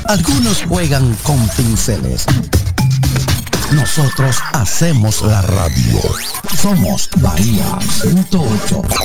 Algunos juegan con pinceles. Nosotros hacemos la radio. Somos Bahía 108.